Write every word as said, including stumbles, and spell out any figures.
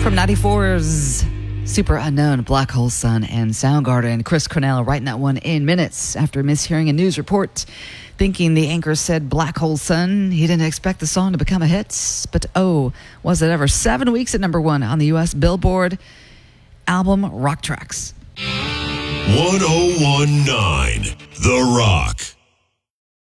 From ninety-four's Super Unknown, Black Hole Sun, and Soundgarden. Chris Cornell writing that one in minutes after mishearing a news report, thinking the anchor said Black Hole Sun. He didn't expect the song to become a hit, but oh, was it ever. Seven weeks at number one on the U S Billboard album Rock Tracks. ten nineteen The Rock.